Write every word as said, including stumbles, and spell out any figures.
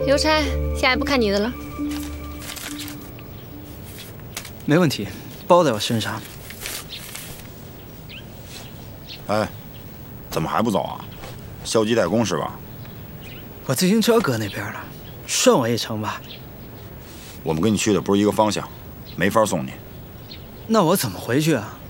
邮差，下一步看你的了。 没问题，包在我身上。 哎，怎么还不走啊？消极怠工是吧？ 我自行车搁那边了，顺我一程吧。 我们跟你去的不是一个方向，没法送你。 那我怎么回去啊？